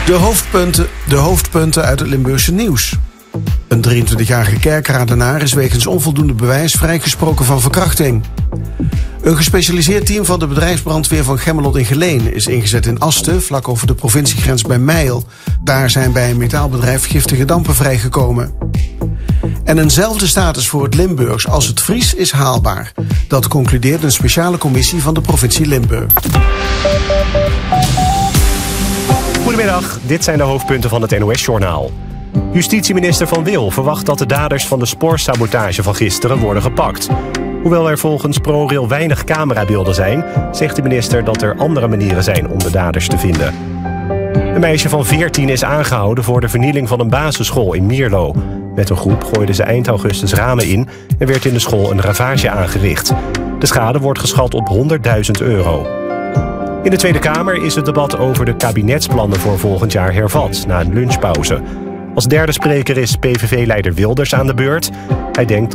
De hoofdpunten uit het Limburgse nieuws. Een 23-jarige kerkradenaar is wegens onvoldoende bewijs vrijgesproken van verkrachting. Een gespecialiseerd team van de bedrijfsbrandweer van Gemmelot in Geleen is ingezet in Asten, vlak over de provinciegrens bij Mijl. Daar zijn bij een metaalbedrijf giftige dampen vrijgekomen. En eenzelfde status voor het Limburgs als het Fries is haalbaar. Dat concludeert een speciale commissie van de provincie Limburg. Goedemiddag, dit zijn de hoofdpunten van het NOS-journaal. Justitieminister Van Wil verwacht dat de daders van de spoorsabotage van gisteren worden gepakt. Hoewel er volgens ProRail weinig camerabeelden zijn, zegt de minister dat er andere manieren zijn om de daders te vinden. Een meisje van 14 is aangehouden voor de vernieling van een basisschool in Mierlo. Met een groep gooiden ze eind augustus ramen in en werd in de school een ravage aangericht. De schade wordt geschat op €100.000. In de Tweede Kamer is het debat over de kabinetsplannen voor volgend jaar hervat, na een lunchpauze. Als derde spreker is PVV-leider Wilders aan de beurt. Hij denkt